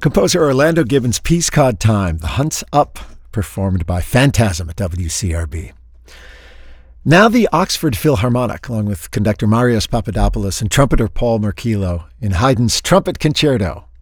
Composer Orlando Gibbons' Peace Cod Time, The Hunt's Up, performed by Phantasm at WCRB. Now the Oxford Philharmonic, along with conductor Marios Papadopoulos and trumpeter Paul Merkilo, in Haydn's Trumpet Concerto,